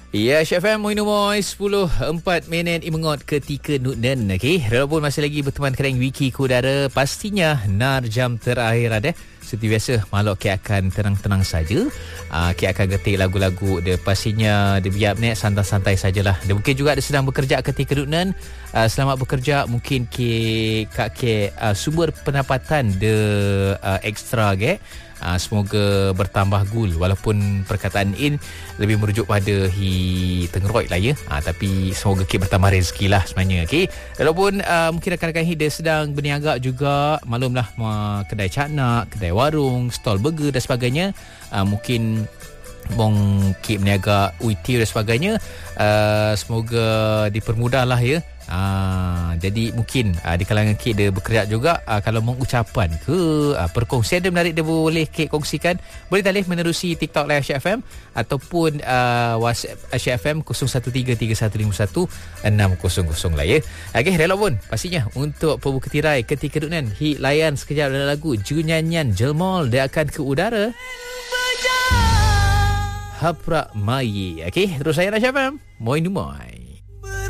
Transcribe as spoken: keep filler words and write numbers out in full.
Ya, Syaf M, Moin Umoy, sepuluh empat minit imengot ketika Nutnen. Okey, walaupun masih lagi berteman kereng wiki kudara, pastinya nar jam terakhir ada. Seperti biasa, maluk K akan tenang-tenang saja. Uh, K akan getik lagu-lagu dia. Pastinya dia biar ni santai-santai sajalah. Dia mungkin juga ada sedang bekerja ketika Nutnen. Uh, selamat bekerja. Mungkin K Kak K uh, sumber pendapatan dia uh, ekstra ke. Uh, semoga bertambah gul, walaupun perkataan in lebih merujuk pada hi tengeroid lah ya, uh, tapi semoga kita bertambah rezeki lah sebenarnya. Okay? Walaupun uh, mungkin rakan-rakan hi dia sedang berniaga juga, maklumlah uh, kedai caknak, kedai warung, stall burger dan sebagainya, uh, mungkin bong kip berniaga U I T dan sebagainya, uh, semoga dipermudahlah ya. Ah, jadi mungkin ah, di kalangan Kik dia bekerja juga, ah, kalau mau ucapan ke ah, perkongsian dia menarik, dia boleh Kik kongsikan. Boleh talih menerusi TikTok Live Asyik F M ataupun ah, WhatsApp Asyik F M kosong satu tiga tiga satu lima satu enam kosong kosong lah ya. Okey, rela pun pastinya untuk pembuka tirai ketika Nutnen hi layan sekejap dalam lagu Junyanyan Jelmol, dia akan ke udara. Haprak Mai. Okey, terus saya Asyik F M. Moin Umai.